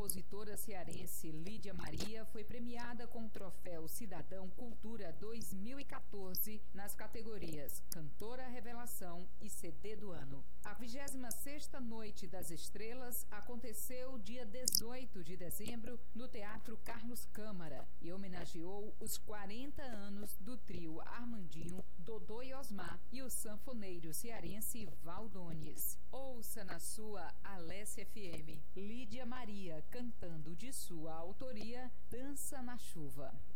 compositora cearense Lídia Maria foi premiada com o troféu Cidadão Cultura 2014 nas categorias Cantora Revelação e CD do Ano. A 26ª Noite das Estrelas aconteceu dia 18 de dezembro no Teatro Carlos Câmara e homenageou os 40 anos do trio Armandinho, Dodô e Osmar e o sanfoneiro cearense Valdones. Ouça na sua Alessia FM, Lídia Maria cantando de sua autoria Dança na Chuva.